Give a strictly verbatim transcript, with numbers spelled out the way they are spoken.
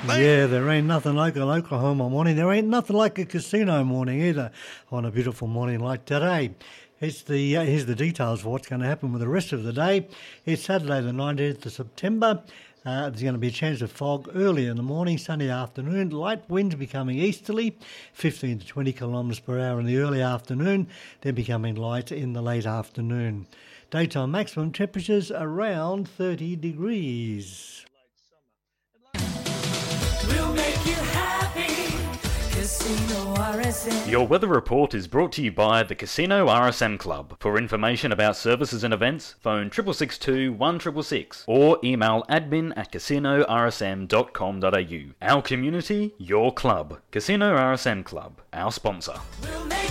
Yeah, there ain't nothing like an Oklahoma morning. There ain't nothing like a casino morning either on a beautiful morning like today. It's the uh, here's the details for what's going to happen with the rest of the day. It's Saturday the nineteenth of September. Uh, there's going to be a chance of fog early in the morning, sunny afternoon, light winds becoming easterly, fifteen to twenty kilometres per hour in the early afternoon, then becoming light in the late afternoon. Daytime maximum temperatures around thirty degrees. We'll make you happy. Casino R S M. Your weather report is brought to you by the Casino R S M Club. For information about services and events, phone six six two, one six six six or email admin at casino r s m dot com dot a u. Our community, your club. Casino R S M Club, our sponsor. We'll make